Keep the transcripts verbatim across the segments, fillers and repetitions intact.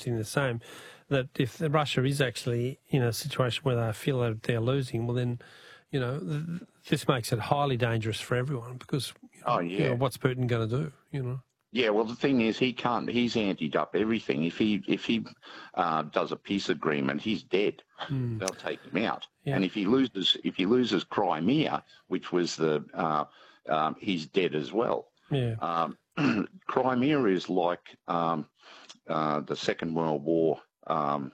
suggesting the same, that if Russia is actually in a situation where they feel that they're losing, well then, you know, th- this makes it highly dangerous for everyone because, you know, Oh, yeah. you know, what's Putin going to do, you know? Yeah, well, the thing is, he can't. He's antied up everything. If he if he uh, does a peace agreement, he's dead. Mm. They'll take him out. Yeah. And if he loses, if he loses Crimea, which was the, uh, um, he's dead as well. Yeah. Um, Crimea is like um, uh, the Second World War. Um,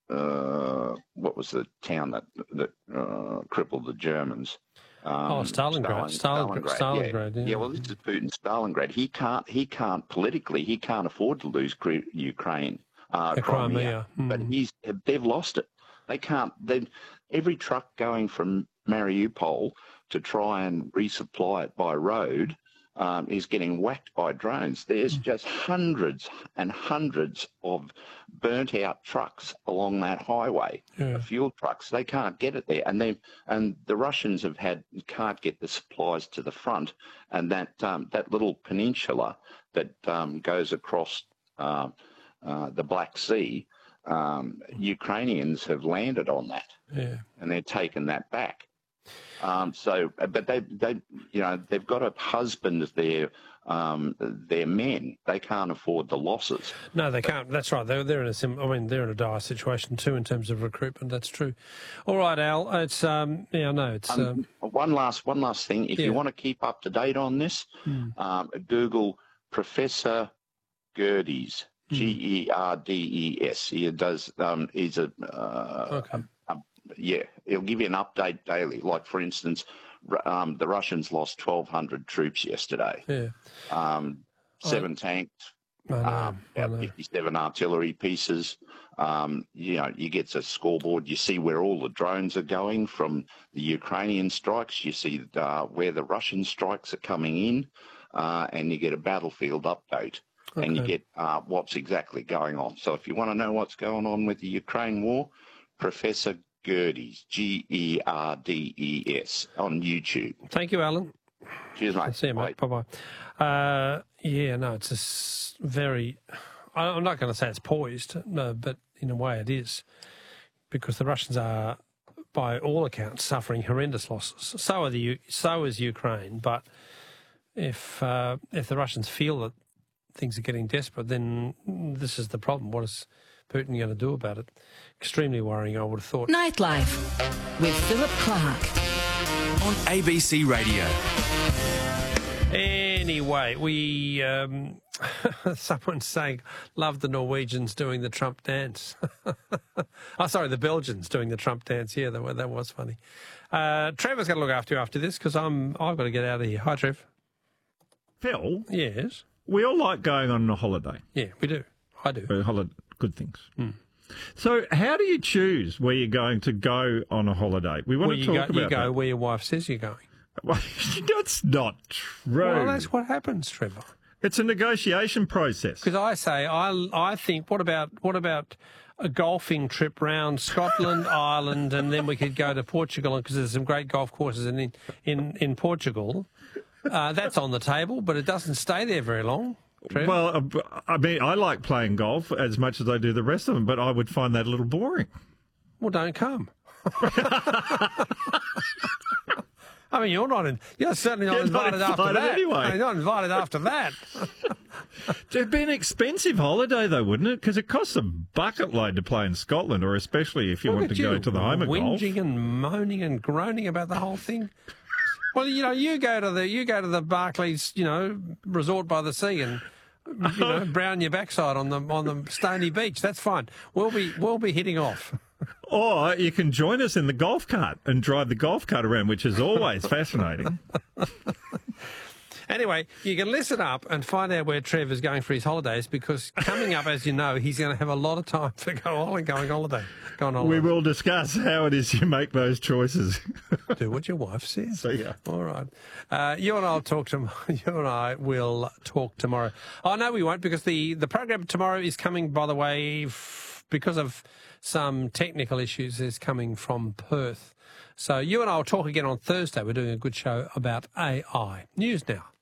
uh, what was the town that that uh, crippled the Germans? Um, oh, Stalingrad. Stalin, Stalingrad. Stalingrad. Yeah. Yeah. yeah, well, this is Putin's Stalingrad. He can't. He can't politically. He can't afford to lose Cre- Ukraine, uh, The Crimea. Crimea. Mm. But he's. They've lost it. They can't. They every truck going from Mariupol to try and resupply it by road um, is getting whacked by drones. There's Mm. just hundreds and hundreds of burnt-out trucks along that highway. Yeah. Fuel trucks. They can't get it there, and they and the Russians have had can't get the supplies to the front, and that um, that little peninsula that um, goes across uh, uh, the Black Sea. Um, Ukrainians have landed on that, Yeah. and they're taken that back. Um, so, but they, they, you know, they've got to husband their um, their men. They can't afford the losses. No, they can't. That's right. They're they're in a sim. I mean, they're in a dire situation too in terms of recruitment. That's true. All right, Al. It's um. Yeah, no. It's um. um one last one last thing. If yeah. you want to keep up to date on this, mm. um, Google Professor Gerdes. G E R D E S. He does. Um, he's a, uh, okay. a, a. Yeah, he'll give you an update daily. Like for instance, um, the Russians lost twelve hundred troops yesterday. Yeah. Um, seven I, tanks. I know, Um, I know. fifty-seven artillery pieces. Um, you know, you get a scoreboard. You see where all the drones are going from the Ukrainian strikes. You see uh, where the Russian strikes are coming in, uh, and you get a battlefield update. Okay. And you get uh, what's exactly going on. So if you want to know what's going on with the Ukraine war, Professor Gerdes, G E R D E S, on YouTube. Thank you, Alan. Cheers, mate. I'll see you, mate. Bye-bye. Uh, yeah, no, it's a s- very... I- I'm not going to say it's poised, no, but in a way it is, because the Russians are, by all accounts, suffering horrendous losses. So are the U- so is Ukraine, but if uh, if the Russians feel that things are getting desperate, then this is the problem. What is Putin going to do about it? Extremely worrying, I would have thought. Nightlife with Philip Clark on A B C Radio. Anyway, we, um, someone's saying, love the Norwegians doing the Trump dance. oh, sorry, the Belgians doing the Trump dance. Yeah, that, that was funny. Uh, Trevor's going to look after you after this because I'm I've got to get out of here. Hi, Trev. Phil? Yes? We all like going on a holiday. Yeah, we do. I do. Uh, holiday, good things. Mm. So how do you choose where you're going to go on a holiday? We want well, to you talk go, about You go that. where your wife says you're going. Well, that's not true. Well, that's what happens, Trevor. It's a negotiation process. Because I say, I, I think, what about what about a golfing trip round Scotland, Ireland, and then we could go to Portugal because there's some great golf courses in in, in Portugal. Uh, that's on the table, but it doesn't stay there very long. Trevor. Well, uh, I mean, I like playing golf as much as I do the rest of them, but I would find that a little boring. Well, don't come. I mean, you're not in. You're certainly not You're not invited after invited that. anyway. No, you're not invited after that. It'd be an expensive holiday, though, wouldn't it? Because it costs a bucket load to play in Scotland, or especially if you Look want at to go you, to the home of golf. whinging and moaning and groaning about the whole thing. Well, you know, you go to the you go to the Barclays, you know, resort by the sea, and you know, brown your backside on the on the stony beach. That's fine. We'll be we'll be hitting off. Or you can join us in the golf cart and drive the golf cart around, which is always fascinating. Anyway, you can listen up and find out where Trev is going for his holidays, because coming up, as you know, he's going to have a lot of time for go on going holiday. Go on holiday. We will discuss how it is you make those choices. Do what your wife says. See ya. All right. Uh, you and I'll talk to you and I will talk tomorrow. Oh no, we won't, because the the program tomorrow is coming. By the way, f- because of some technical issues, is coming from Perth. So you and I will talk again on Thursday. We're doing a good show about A I. News now.